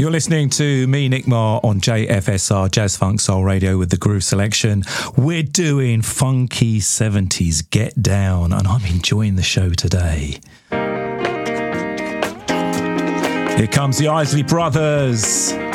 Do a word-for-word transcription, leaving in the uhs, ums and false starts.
You're listening to me, Nick Marr, on J F S R, Jazz Funk Soul Radio with the Groove Selection. We're doing funky seventies Get Down, and I'm enjoying the show today. Here comes the Isley Brothers.